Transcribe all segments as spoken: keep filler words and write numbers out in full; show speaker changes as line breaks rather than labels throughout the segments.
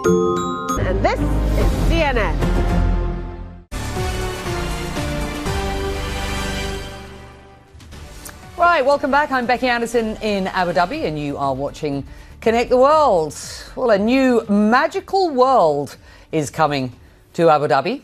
And this is C N N.
Right, welcome back. I'm Becky Anderson in Abu Dhabi, and you are watching Connect the World. Well, a new magical world is coming to Abu Dhabi.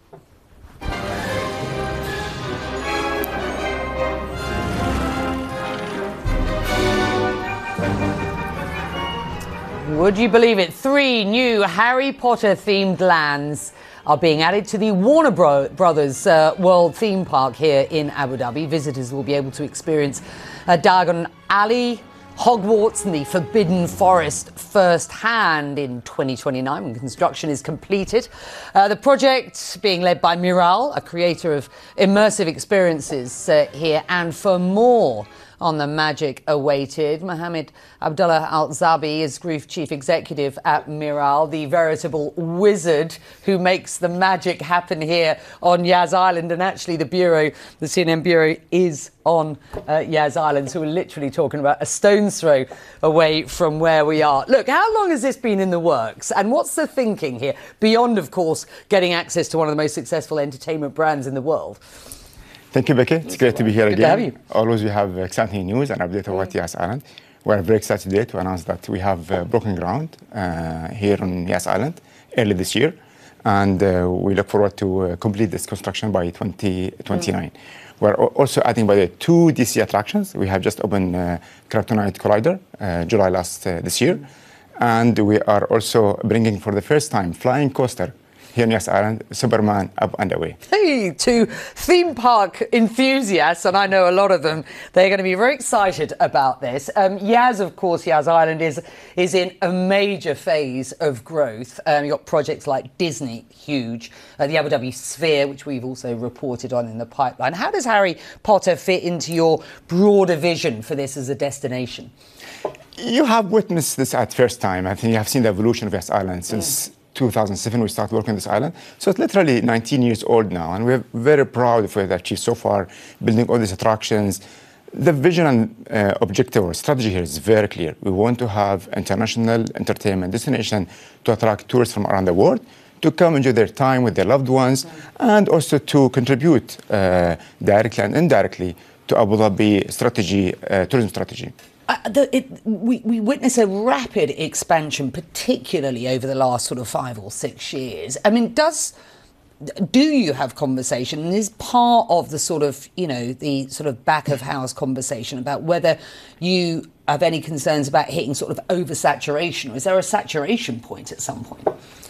Would you believe it? Three new Harry Potter themed lands are being added to the Warner Bro- Brothers uh, World Theme Park here in Abu Dhabi. Visitors will be able to experience uh, Diagon Alley, Hogwarts and the Forbidden Forest firsthand in twenty twenty-nine when construction is completed. Uh, the project being led by Miral, a creator of immersive experiences uh, here. And for more on the magic awaited, Mohammed Abdullah Al-Zabi is Group Chief Executive at Miral, the veritable wizard who makes the magic happen here on Yas Island. And actually the Bureau, the C N N Bureau, is on uh, Yas Island, so we're literally talking about a stone's throw away from where we are. Look, how long has this been in the works, and what's the thinking here, beyond, of course, getting access to one of the most successful entertainment brands in the world?
Thank you, Becky. It's great to be here
Good
again.
to have you.
Always we have exciting news and update about Yas Island. We're very excited today to announce that we have uh, broken ground uh, here on Yas Island early this year, and uh, we look forward to uh, complete this construction by twenty twenty-nine. Mm. We're also adding by the two D C attractions. We have just opened uh, Kryptonite Collider uh, July last uh, this year, and we are also bringing for the first time flying coaster here in Yas Island, Superman Up and Away.
Hey, to theme park enthusiasts, and I know a lot of them, they're going to be very excited about this. Um, Yas, of course, Yas Island is is in a major phase of growth. Um, you've got projects like Disney, huge, uh, the Abu Dhabi Sphere, which we've also reported on in the pipeline. How does Harry Potter fit into your broader vision for this as a destination?
You have witnessed this at first time. I think you have seen the evolution of Yas Island since mm. two thousand seven, we started working on this island. So it's literally nineteen years old now, and we're very proud of what we've achieved so far, building all these attractions. The vision and uh, objective or strategy here is very clear. We want to have international entertainment destination to attract tourists from around the world to come enjoy their time with their loved ones, mm-hmm. and also to contribute uh, directly and indirectly to Abu Dhabi strategy, uh, tourism strategy.
Uh, the, it, we, we witness a rapid expansion, particularly over the last sort of five or six years. I mean, does do you have conversation, and is part of the sort of, you know, the sort of back of house conversation about whether you have any concerns about hitting sort of oversaturation, or is there a saturation point at some point?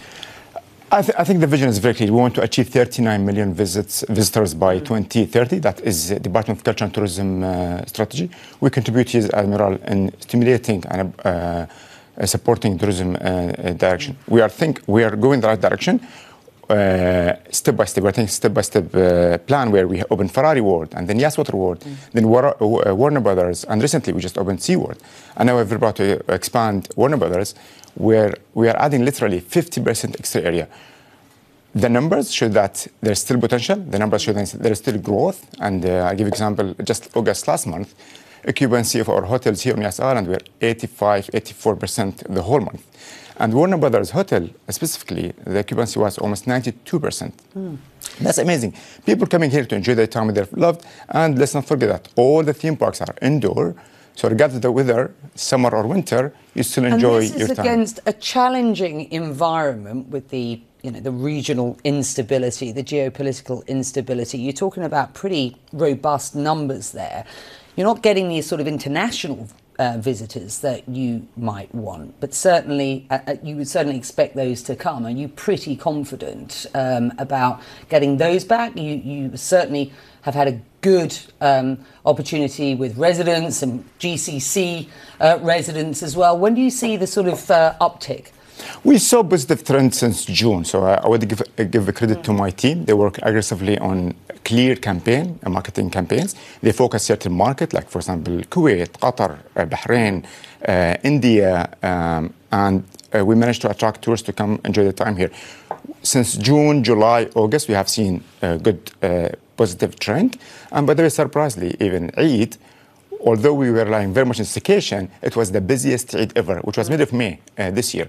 I, th- I think the vision is very clear. We want to achieve thirty-nine million visits, visitors by mm. twenty thirty. That is the Department of Culture and Tourism uh, strategy. We contribute here as Admiral in stimulating and uh, uh, supporting tourism uh, direction. Mm. We are think we are going the right direction, uh, step by step. We're taking step by step uh, plan where we opened Ferrari World and then Yas Water World, mm. then War- uh, Warner Brothers, and recently we just opened SeaWorld. And now we're about to expand Warner Brothers, where we are adding literally fifty percent extra area. The numbers show that there's still potential. The numbers show that there is still growth. And uh, I'll give you an example. Just August last month, occupancy of our hotels here on Yas Island were eighty-five, eighty-four percent the whole month. And Warner Brothers Hotel, specifically, the occupancy was almost ninety-two percent. Mm. That's amazing. People coming here to enjoy their time with their loved. And let's not forget that all the theme parks are indoor. So regardless of the weather, summer or winter, you still enjoy your time.
And this is against a challenging environment with the, you know, the regional instability, the geopolitical instability. You're talking about pretty robust numbers there. You're not getting these sort of international uh, visitors that you might want, but certainly uh, you would certainly expect those to come. Are you pretty confident um, about getting those back? You, you certainly have had a good um, opportunity with residents and G C C uh, residents as well. When do you see the sort of uh, uptick?
We saw positive trends since June, so I would give, give credit mm. to my team. They work aggressively on clear campaign, uh, marketing campaigns. They focus certain market, like for example, Kuwait, Qatar, uh, Bahrain, uh, India, um, and uh, we managed to attract tourists to come enjoy the time here. Since June, July, August, we have seen a good uh, positive trend. And by the way, surprisingly, even Eid, although we were relying very much on staycation, it was the busiest Eid ever, which was mid of May uh, this year.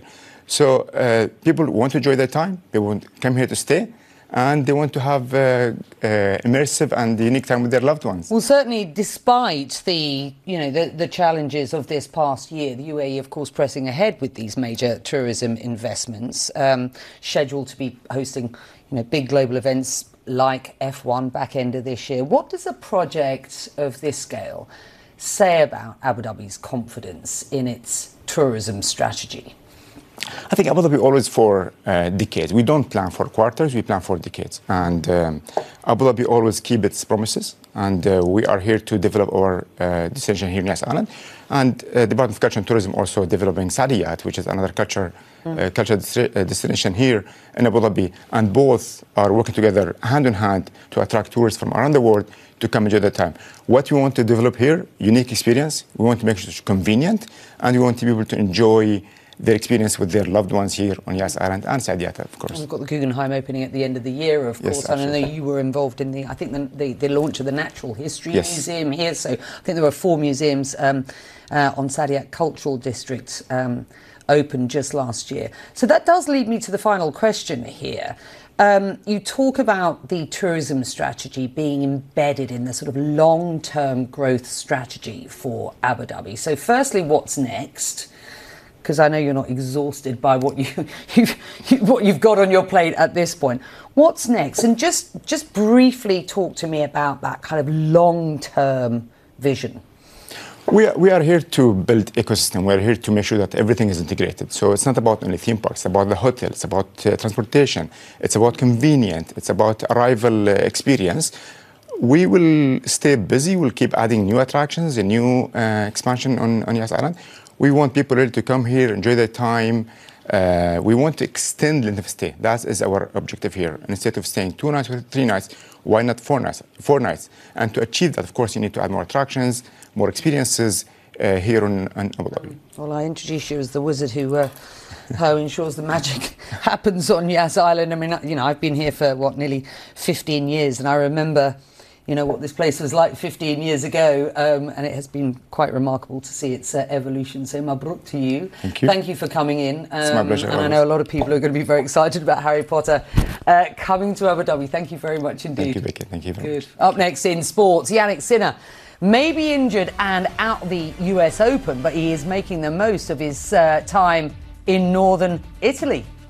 So uh, people want to enjoy their time. They want to come here to stay. And they want to have uh, uh, immersive and unique time with their loved ones.
Well, certainly, despite the you know the, the challenges of this past year, the U A E, of course, pressing ahead with these major tourism investments, um, scheduled to be hosting you know big global events like F one back end of this year. What does a project of this scale say about Abu Dhabi's confidence in its tourism strategy?
I think Abu Dhabi always for uh, decades. We don't plan for quarters, we plan for decades. And um, Abu Dhabi always keep its promises. And uh, we are here to develop our uh, destination here in Yas Island. And uh, the Department of Culture and Tourism also developing Saadiyat, which is another culture, mm. uh, culture desti- uh, destination here in Abu Dhabi. And both are working together hand in hand to attract tourists from around the world to come enjoy their time. What we want to develop here, unique experience. We want to make sure it's convenient. And we want to be able to enjoy their experience with their loved ones here on Yas Island and Saadiyat, of course.
We've got the Guggenheim opening at the end of the year, of
Yes,
course. And I know
absolutely.
you were involved in the, I think, the, the, the launch of the Natural History
Yes.
Museum here. So I think there were four museums um, uh, on Saadiyat Cultural District um, opened just last year. So that does lead me to the final question here. Um, you talk about the tourism strategy being embedded in the sort of long-term growth strategy for Abu Dhabi. So firstly, what's next? Because I know you're not exhausted by what you, you've, you, what you've got on your plate at this point. What's next? And just just briefly talk to me about that kind of long-term vision.
We are, we are here to build ecosystem. We are here to make sure that everything is integrated. So it's not about only theme parks. It's about the hotel. It's about uh, transportation. It's about convenient. It's about arrival uh, experience. We will stay busy. We'll keep adding new attractions and new uh, expansion on, on Yas Island. We want people really to come here, enjoy their time. Uh, we want to extend length of stay. That is our objective here. And instead of staying two nights or three nights, why not four nights? Four nights. And to achieve that, of course, you need to add more attractions, more experiences uh, here in, in Abu Dhabi.
Well, I introduce you as the wizard who uh, who ensures the magic happens on Yas Island. I mean, you know, I've been here for what nearly fifteen years, and I remember, you know, what this place was like fifteen years ago, um, and it has been quite remarkable to see its uh, evolution. So, Mabruk to you.
Thank you.
Thank you for coming in. Um,
It's my pleasure.
And I know a lot of people are going to be very excited about Harry Potter uh, coming to Abu Dhabi. Thank you very much indeed.
Thank you, Becky. Thank you very
Good.
much.
Up next in sports, Yannick Sinner may be injured and out the U S Open, but he is making the most of his uh, time in northern Italy.